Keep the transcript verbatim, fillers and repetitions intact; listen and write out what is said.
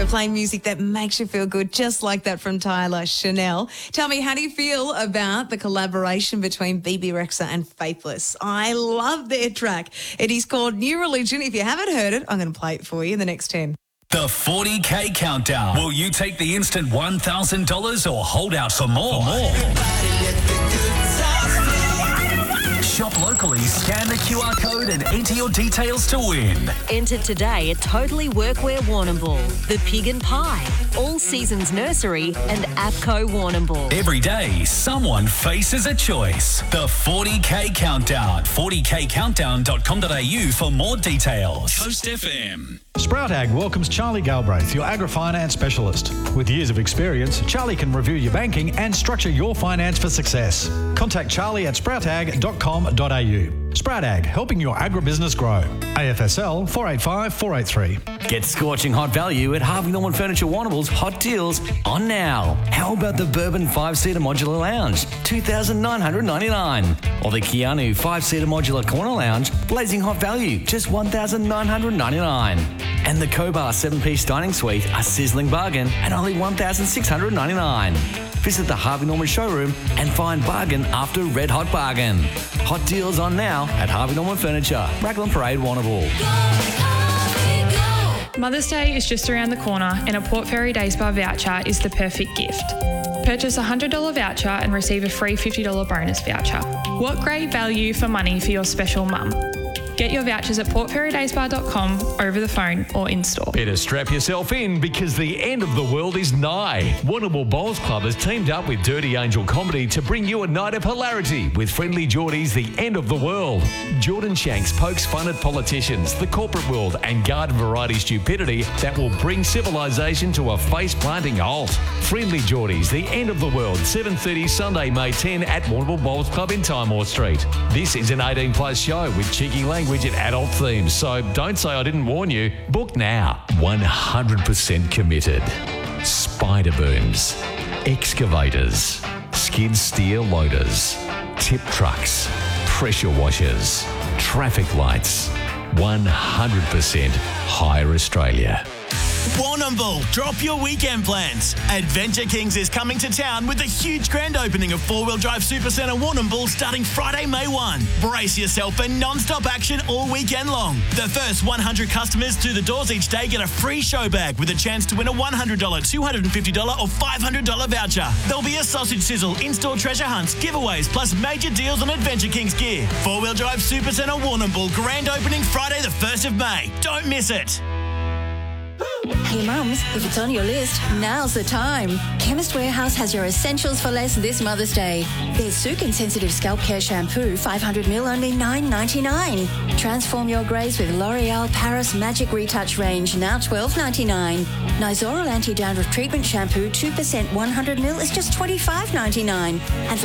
playing music that makes you feel good, just like that from Tyler Chanel. Tell me, how do you feel about the collaboration between B B Rexha and Faithless? I love their track. It is called New Religion. If you haven't heard it, I'm going to play it for you in the next ten. The forty K Countdown. Will you take the instant one thousand dollars or hold out for more? For more. Shop locally, scan the Q R code and enter your details to win. Enter today at Totally Workwear Warrnambool, The Pig and Pie, All Seasons Nursery and APCO Warrnambool. Every day, someone faces a choice. The forty K Countdown. forty k countdown dot com dot a u for more details. Coast F M. Sprout Ag welcomes Charlie Galbraith, your agri-finance specialist. With years of experience, Charlie can review your banking and structure your finance for success. Contact Charlie at sprout ag dot com dot a u. Sprout Ag, helping your agribusiness grow. A F S L four eight five four eight three. Get scorching hot value at Harvey Norman Furniture Warrnambool's Hot Deals on now. How about the Bourbon five-seater modular lounge, two thousand nine hundred ninety-nine dollars. Or the Keanu five-seater modular corner lounge, blazing hot value, just one thousand nine hundred ninety-nine dollars. And the Cobar seven-piece dining suite, a sizzling bargain at only one thousand six hundred ninety-nine dollars. Visit the Harvey Norman showroom and find bargain after red hot bargain. Hot deals on now at Harvey Norman Furniture, Raglan Parade, Warrnambool. Mother's Day is just around the corner and a Port Fairy Day Spa voucher is the perfect gift. Purchase a one hundred dollars voucher and receive a free fifty dollars bonus voucher. What great value for money for your special mum. Get your vouchers at port fairy day spa dot com, over the phone or in-store. Better strap yourself in because the end of the world is nigh. Warrnambool Bowls Club has teamed up with Dirty Angel Comedy to bring you a night of hilarity with Friendly Geordie's The End of the World. Jordan Shanks pokes fun at politicians, the corporate world and garden variety stupidity that will bring civilization to a face-planting halt. Friendly Geordie's The End of the World, seven thirty Sunday, May tenth at Warrnambool Bowls Club in Timor Street. This is an eighteen plus show with cheeky language and adult themes, so don't say I didn't warn you. Book now. one hundred percent committed. Spider booms, excavators, skid steer loaders, tip trucks, pressure washers, traffic lights. one hundred percent Hire Australia. Warrnambool, drop your weekend plans. Adventure Kings is coming to town with a huge grand opening of four-wheel drive Supercentre Warrnambool starting Friday, May first. Brace yourself for non-stop action all weekend long. The first one hundred customers through the doors each day get a free show bag with a chance to win a one hundred dollars, two hundred fifty dollars or five hundred dollars voucher. There'll be a sausage sizzle, in-store treasure hunts, giveaways, plus major deals on Adventure Kings gear. Four-wheel drive Supercentre Warrnambool, grand opening Friday the first of May. Don't miss it. Hey mums, if it's on your list, now's the time. Chemist Warehouse has your essentials for less this Mother's Day. There's Sukin Sensitive Scalp Care Shampoo, five hundred milliliters, only nine ninety-nine. Transform your greys with L'Oreal Paris Magic Retouch range, now twelve ninety-nine. Nizoral Anti-Dandruff Treatment Shampoo, two percent one hundred milliliters is just twenty-five ninety-nine. And for